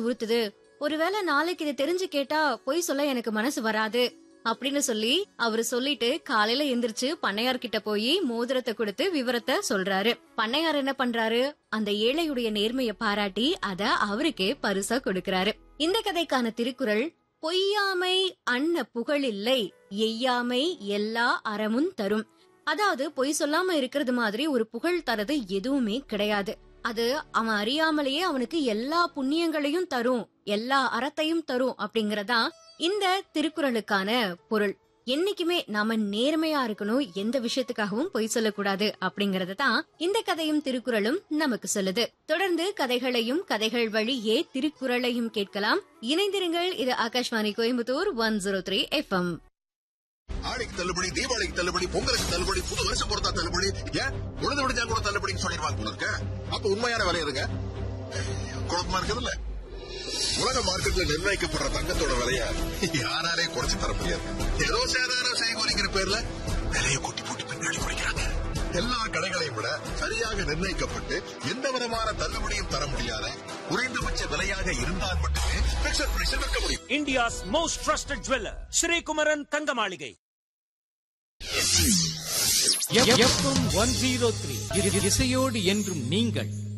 உறுத்துது, ஒருவேளை நாளைக்கு இதை தெரிஞ்சு கேட்டா பொய் சொல்ல எனக்கு மனசு வராது அப்படின்னு சொல்லி அவரு சொல்லிட்டு காலையில எந்திரிச்சு பண்ணையார் கிட்ட போய் மோதிரத்தை கொடுத்து விவரத்தை சொல்றாரு. பண்ணையார் என்ன பண்றாரு, அந்த ஏழையுடைய நேர்மையை பாராட்டி அத அவருக்கே பரிசா கொடுக்கறாரு. இந்த கதைக்கான திருக்குறள், பொய்யாமை அன்ன புகழில்லை, எய்யாமை எல்லா அறமும் தரும். அதாவது பொய் சொல்லாம இருக்கிறது மாதிரி ஒரு புகழ் தரது எதுவுமே கிடையாது. அது அவன் அறியாமலேயே அவனுக்கு எல்லா புண்ணியங்களையும் தரும், எல்லா அறத்தையும் தரும் அப்படிங்கறதா இந்த திருக்குறளுக்கான பொருள். என்னைக்குமே நாம நேர்மையா இருக்கணும், எந்த விஷயத்துக்காகவும் பொய் சொல்லக்கூடாது அப்படிங்கறதான் இந்த கதையும் திருக்குறளும் நமக்கு சொல்லுது. தொடர்ந்து கதைகளையும் கதைகள் வழியே திருக்குறளையும் கேட்கலாம். இணைந்திருங்கள். இது ஆகாஷ்வாணி கோயம்புத்தூர் 103 FM. ஆடிக்கு தள்ளுபடி, தீபாவளிக்கு தள்ளுபடி, பொங்கலுக்கு தள்ளுபடி, புது வருஷம் பொறுத்தா தள்ளுபடி, ஏன் உழுது விடுஞ்சா கூட தள்ளுபடின்னு சொல்லிடுவாங்க போல இருக்க. அப்ப உண்மையான விலை இருங்க குழப்பமா இருக்குதுல்ல. உலக மார்க்கெட்ல நிர்ணயிக்கப்படுற தங்கத்தோட விலைய யாராலே குறைச்சு தர முடியாது. ஏதோ சேதார செய்கூலிங்கிற பேர்ல விலையை கூட்டி போட்டு பின்னாடி குறைக்கிறாங்க. எல்லா கடைகளையும் விட சரியாக நிர்ணயிக்கப்பட்டு எந்த விதமான தள்ளுபடியும் தர முடியாத குறைந்தபட்ச விலையாக இருந்தால் மட்டுமே பிக்சர் பிரைஸில் விற்க முடியும். India's most trusted jeweller Sri Kumaran தங்க மாளிகை. FM 103 இசையோடு என்றும் நீங்கள்.